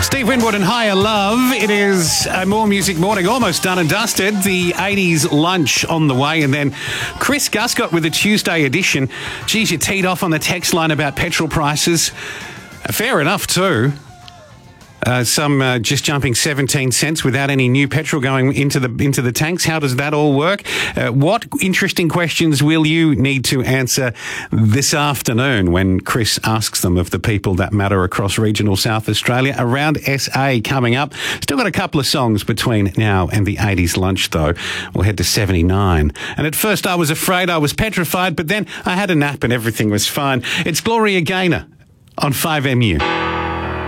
Steve Winwood and Higher Love. It is a More Music Morning, almost done and dusted. The 80s lunch on the way, and then Chris Guscott with the Tuesday edition. Geez, you teed off on the text line about petrol prices. Fair enough too. Some just jumping 17 cents without any new petrol going into the tanks. How does that all work? What interesting questions will you need to answer this afternoon when Chris asks them of the people that matter across regional South Australia? Around SA coming up. Still got a couple of songs between now and the 80s lunch though. We'll head to 79. And at first I was afraid I was petrified, but then I had a nap and everything was fine. It's Gloria Gaynor on 5MU.